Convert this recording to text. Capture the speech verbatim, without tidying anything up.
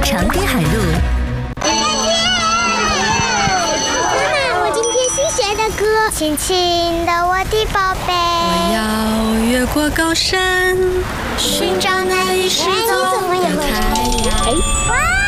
长滨海路。 妈妈，我今天新学的歌，轻轻的我的宝贝。 我要越过高山，寻找那已失踪的太阳。 哇！